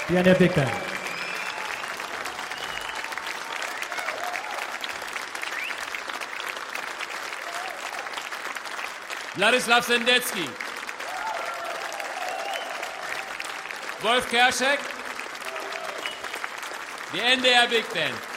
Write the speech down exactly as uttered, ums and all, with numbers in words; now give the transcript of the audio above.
the N D R Big Band. Wladislaw Sendecki, Wolf Kerschek, the N D R Big Band.